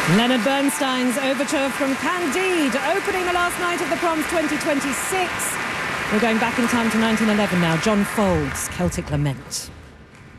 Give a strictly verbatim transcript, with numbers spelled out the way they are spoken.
Leonard Bernstein's overture from Candide, opening the last night of the Proms twenty twenty-six. We're going back in time to nineteen eleven now. John Fowles, Celtic Lament.